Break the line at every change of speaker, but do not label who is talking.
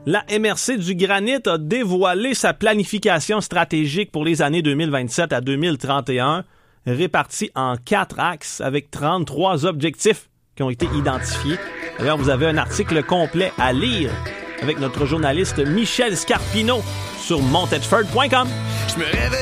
La MRC du Granit a dévoilé sa planification stratégique pour les années 2027 à 2031, répartie en 4 axes avec 33 objectifs qui ont été identifiés. D'ailleurs, vous avez un article complet à lire avec notre journaliste Michel Scarpino sur montedford.com.